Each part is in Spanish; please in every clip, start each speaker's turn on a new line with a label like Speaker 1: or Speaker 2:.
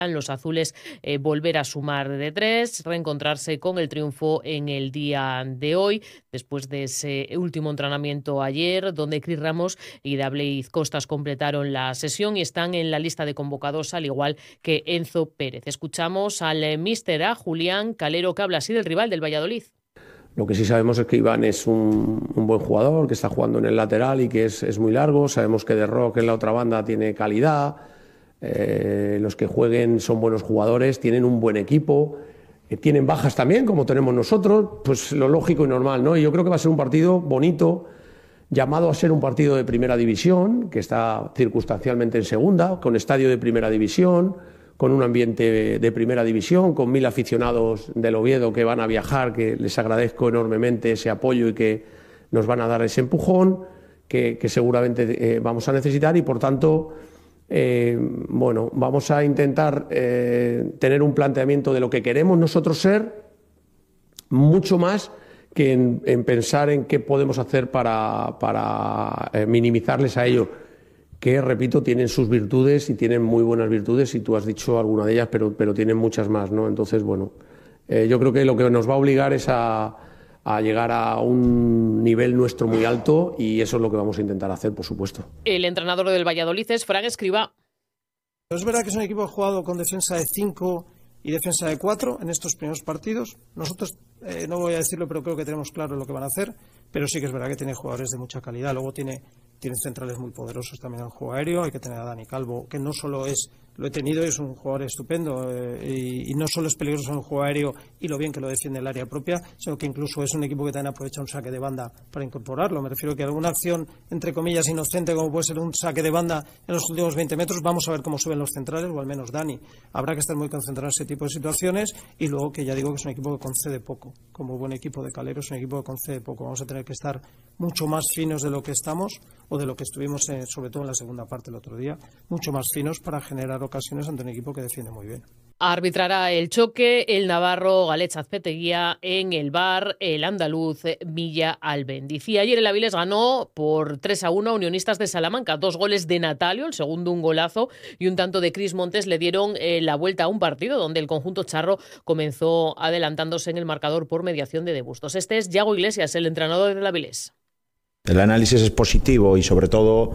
Speaker 1: los azules volver a sumar de 3, reencontrarse con el triunfo en el día de hoy, después de ese último entrenamiento ayer, donde Cris Ramos y David Costas completaron la sesión y están en la lista de convocados, al igual que Enzo Pérez. Escuchamos al míster, a Julián Calero, que habla así del rival del Valladolid.
Speaker 2: Lo que sí sabemos es que Iván es un buen jugador, que está jugando en el lateral y que es muy largo. Sabemos que De Rock en la otra banda tiene calidad. Los que jueguen son buenos jugadores, tienen un buen equipo, tienen bajas también, como tenemos nosotros, pues lo lógico y normal, ¿no? Y yo creo que va a ser un partido bonito, llamado a ser un partido de primera división, que está circunstancialmente en segunda, con estadio de primera división, con un ambiente de primera división, con 1000 aficionados del Oviedo que van a viajar, que les agradezco enormemente ese apoyo y que nos van a dar ese empujón que seguramente vamos a necesitar y por tanto... vamos a intentar tener un planteamiento de lo que queremos nosotros ser, mucho más que en pensar en qué podemos hacer para minimizarles a ellos, que, repito, tienen sus virtudes y tienen muy buenas virtudes, y tú has dicho alguna de ellas, pero tienen muchas más, ¿no? Entonces, yo creo que lo que nos va a obligar es a llegar a un nivel nuestro muy alto y eso es lo que vamos a intentar hacer, por supuesto.
Speaker 1: El entrenador del Valladolid es Fran Escribá.
Speaker 3: Es verdad que es un equipo jugado con defensa de 5 y defensa de 4 en estos primeros partidos. Nosotros, no voy a decirlo, pero creo que tenemos claro lo que van a hacer, pero sí que es verdad que tiene jugadores de mucha calidad. Luego tiene centrales muy poderosos también en el juego aéreo. Hay que tener a Dani Calvo, que no solo es, lo he tenido, es un jugador estupendo y no solo es peligroso en el juego aéreo y lo bien que lo defiende el área propia, sino que incluso es un equipo que también aprovecha un saque de banda para incorporarlo. Me refiero que alguna acción, entre comillas, inocente, como puede ser un saque de banda en los últimos 20 metros, vamos a ver cómo suben los centrales, o al menos Dani. Habrá que estar muy concentrado en ese tipo de situaciones y luego que ya digo que es un equipo que concede poco. Como buen equipo de Calero, es un equipo que concede poco. Vamos a tener que estar mucho más finos de lo que estamos o de lo que estuvimos sobre todo en la segunda parte el otro día, mucho más finos para generar ocasiones ante un equipo que defiende muy bien.
Speaker 1: Arbitrará el choque el navarro Galech Azpeteguía, en el VAR el andaluz Milla Albendiz. Y ayer el Avilés ganó por 3-1 a Unionistas de Salamanca. 2 goles de Natalio, el segundo un golazo y un tanto de Cris Montes le dieron la vuelta a un partido donde el conjunto charro comenzó adelantándose en el marcador por mediación de Bustos. Este es Yago Iglesias, el entrenador del Avilés.
Speaker 4: El análisis es positivo y sobre todo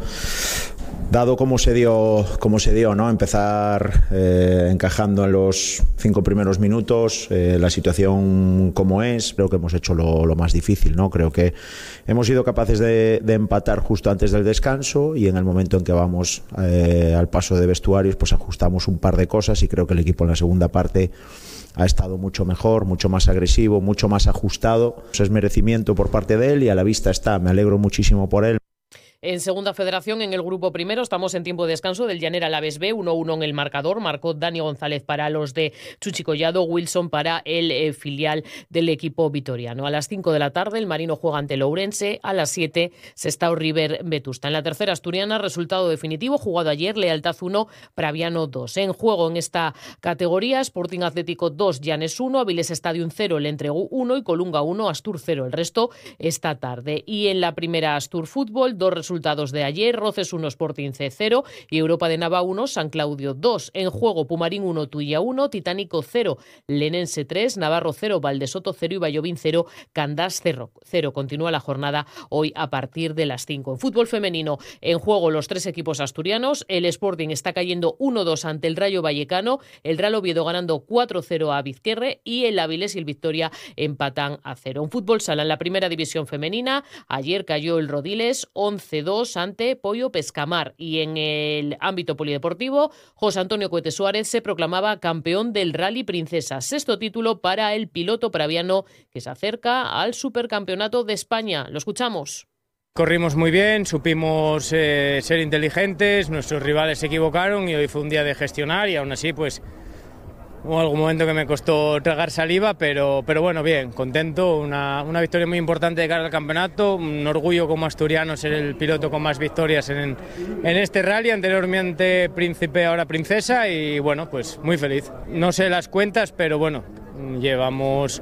Speaker 4: dado cómo se dio, ¿no? Empezar encajando en los 5 primeros minutos, la situación como es, creo que hemos hecho lo más difícil, ¿no? Creo que hemos sido capaces de empatar justo antes del descanso y en el momento en que vamos al paso de vestuarios, pues ajustamos un par de cosas y creo que el equipo en la segunda parte ha estado mucho mejor, mucho más agresivo, mucho más ajustado. Es merecimiento por parte de él y a la vista está. Me alegro muchísimo por él.
Speaker 1: En Segunda Federación, en el grupo primero, estamos en tiempo de descanso del Llanera Alavés B, 1-1 en el marcador. Marcó Dani González para los de Chuchi Collado, Wilson para el filial del equipo vitoriano. A las 5 de la tarde, el Marino juega ante el Ourense. A las 7, Sestao River Vetusta. En la tercera asturiana, resultado definitivo, jugado ayer, Lealtad 1, Praviano 2. En juego en esta categoría, Sporting Atlético 2, Llanes 1, Avilés Stadium 0, Le Entregú 1 y Colunga 1, Astur 0. El resto esta tarde. Y en la primera Astur Fútbol, 2 resultados de ayer: Roces 1, Sporting C 0 y Europa de Nava 1, San Claudio 2. En juego, Pumarín 1, Tuilla 1, Titánico 0, Lenense 3, Navarro 0, Valdesoto 0 y Vallovín 0, Candás 0. Continúa la jornada hoy a partir de las 5. En fútbol femenino, en juego los 3 equipos asturianos. El Sporting está cayendo 1-2 ante el Rayo Vallecano, el Real Oviedo ganando 4-0 a Vizquerre y el Avilés y el Victoria empatan a 0. En fútbol sala, en la primera división femenina, ayer cayó el Rodiles 11-2 ante Pollo Pescamar. Y en el ámbito polideportivo, José Antonio Cohete Suárez se proclamaba campeón del Rally Princesa. 6º título para el piloto praviano que se acerca al Supercampeonato de España. Lo escuchamos.
Speaker 5: Corrimos muy bien, supimos ser inteligentes, nuestros rivales se equivocaron y hoy fue un día de gestionar y aún así pues hubo algún momento que me costó tragar saliva, pero bueno, bien, contento, una victoria muy importante de cara al campeonato, un orgullo como asturiano ser el piloto con más victorias en este rally, anteriormente Príncipe, ahora Princesa, y bueno, pues muy feliz. No sé las cuentas, pero bueno, llevamos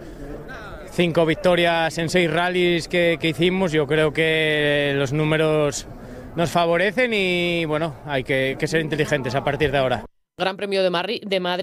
Speaker 5: 5 victorias en 6 rallies que hicimos. Yo creo que los números nos favorecen y bueno, hay que ser inteligentes a partir de ahora.
Speaker 1: Gran Premio de Madrid